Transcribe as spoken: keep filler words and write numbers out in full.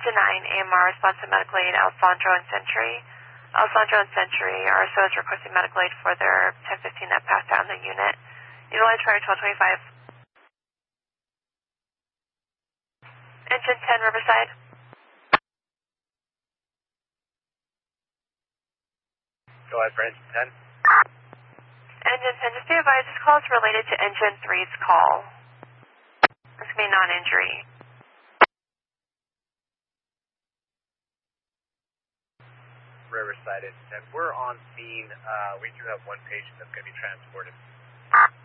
Engine nine, A M R, response to medical aid, Alessandro and Century. Alessandro and Century, R S O is requesting medical aid for their ten fifteen that passed out in the unit. Utilize prior twelve twenty-five. Engine ten, Riverside. Go ahead for Engine ten. Engine ten, just be advised, this call is related to Engine three's call. This can be non-injury. Riverside Engine ten. We're on scene. Uh, we do have one patient that's going to be transported.